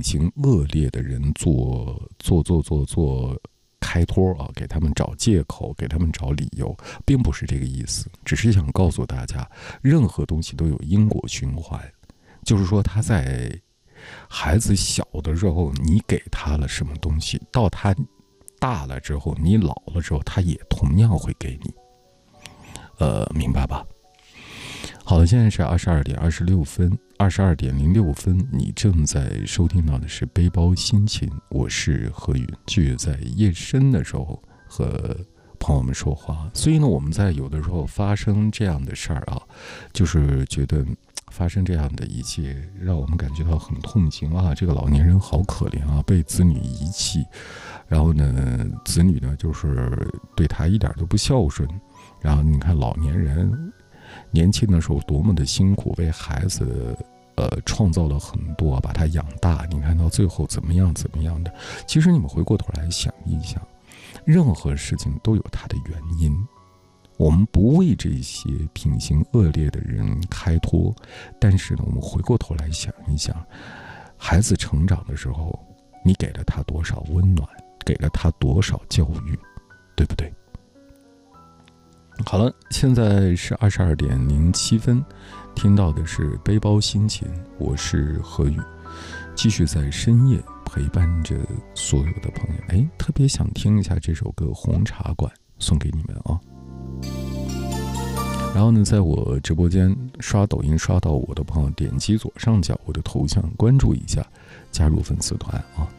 行恶劣的人做开脱啊，给他们找借口，给他们找理由，并不是这个意思，只是想告诉大家，任何东西都有因果循环，就是说他在孩子小的时候，你给他了什么东西，到他大了之后，你老了之后，他也同样会给你，明白吧？好了，现在是22点26分，22点06分，你正在收听到的是背包心情，我是何宇，继续在夜深的时候和朋友们说话。所以呢，我们在有的时候发生这样的事儿啊，就是觉得发生这样的一切，让我们感觉到很痛心啊，这个老年人好可怜啊，被子女遗弃，然后呢，子女呢就是对他一点都不孝顺，然后你看老年人年轻的时候多么的辛苦，为孩子创造了很多，把他养大，你看到最后怎么样的。其实你们回过头来想一想，任何事情都有它的原因，我们不为这些品行恶劣的人开脱，但是呢，我们回过头来想一想，孩子成长的时候，你给了他多少温暖，给了他多少教育，对不对？好了，现在是22点07分，听到的是背包心情，我是何宇，继续在深夜陪伴着所有的朋友。特别想听一下这首歌《红茶馆》，送给你们啊。然后呢，在我直播间刷抖音刷到我的朋友，点击左上角我的头像，关注一下，加入粉丝团啊。